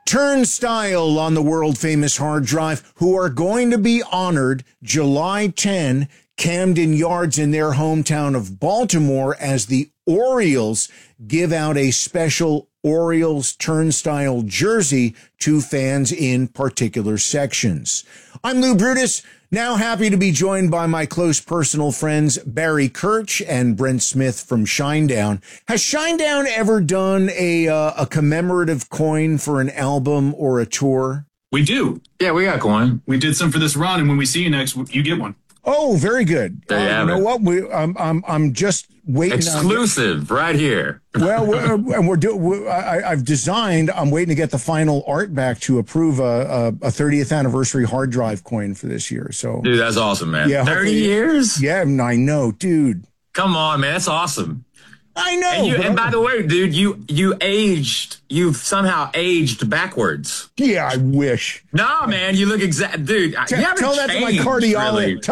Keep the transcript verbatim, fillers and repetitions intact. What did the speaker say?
Turnstile on the world-famous hard drive, who are going to be honored July tenth, Camden Yards in their hometown of Baltimore, as the Orioles give out a special Orioles Turnstile jersey to fans in particular sections. I'm Lou Brutus, now happy to be joined by my close personal friends Barry Kirch and Brent Smith from Shinedown. Has Shinedown ever done a uh, a commemorative coin for an album or a tour? We do. Yeah, we got one. We did some for this run, and when we see you next, you get one. Oh, very good. There you uh, have you know it. what? We, I'm, I'm, I'm just waiting. Exclusive, on, right here. Well, we're, and we're doing. I, I've designed. I'm waiting to get the final art back to approve a, a, a thirtieth anniversary hard drive coin for this year. So, Dude, that's awesome, man. Yeah, thirty years? Yeah, I know, dude. Come on, man. That's awesome. I know. And, you, and by the way, dude, you you aged. You've somehow aged backwards. Yeah, I wish. Nah, man. You look exact, dude. T- you haven't tell that to my changed, cardiologist. really.